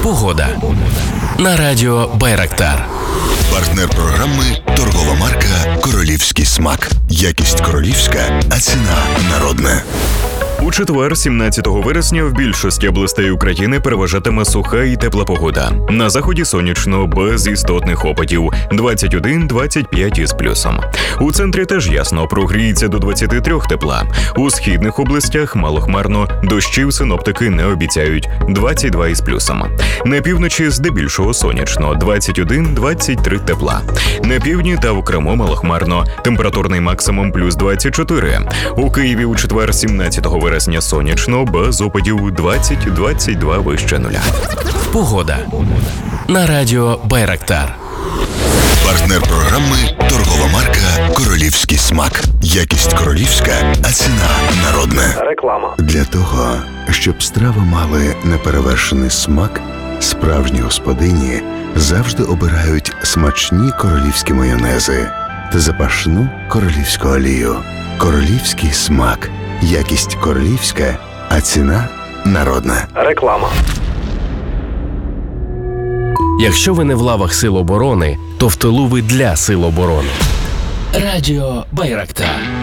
Погода. На радіо Байрактар. Партнер програми – торгова марка «Королівський смак». Якість королівська, а ціна народна. У четвер, 17 вересня, в більшості областей України переважатиме суха і тепла погода. На заході сонячно, без істотних опадів. 21-25 із плюсом. У центрі теж ясно, прогріється до 23 тепла. У східних областях малохмарно, дощів синоптики не обіцяють. 22 із плюсом. На півночі здебільшого сонячно, 21-23 тепла. На півдні та в Криму малохмарно, температурний максимум плюс 24. У Києві у четвер, 17 вересня, сонячно, без опадів 20-22 вище нуля. Погода. На радіо Байрактар. Партнер програми – торгова марка «Королівський смак». Якість королівська, а ціна народна. Реклама. Для того, щоб страви мали неперевершений смак, справжні господині завжди обирають смачні королівські майонези та запашну королівську олію. Королівський смак. Якість королівська, а ціна народна. Реклама. Якщо ви не в лавах Сил оборони, то в тилу ви для Сил оборони. Радіо Байрактар.